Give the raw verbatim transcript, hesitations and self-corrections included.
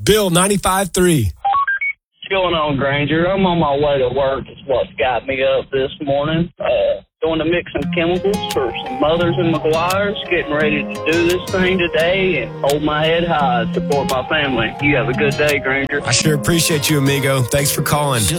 Bill, ninety-five three. What's going on, Granger? I'm on my way to work. It's what's got me up this morning. Uh, going to mix some chemicals for some Mothers and McGuire's. Getting ready to do this thing today and hold my head high, support my family. You have a good day, Granger. I sure appreciate you, amigo. Thanks for calling.